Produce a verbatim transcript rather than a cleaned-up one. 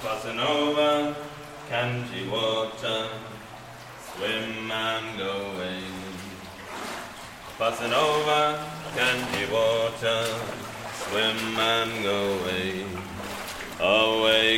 Crossing over Kanji water, swim and go away. Crossing over Kanji water, swim and go away. Away